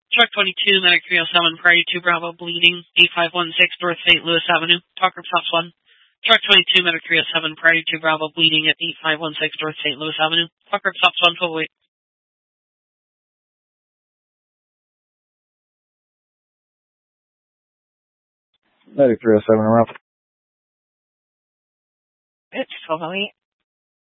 Truck 22, Medic 307, priority 2 Bravo, bleeding, 8516 North St. Louis Avenue. Talker Stops 1. Truck 22, Medic 307, priority 2 Bravo, bleeding at 8516 North St. Louis Avenue. Talker Stops 1, 12 wait. Medic 307 around. It's 1208.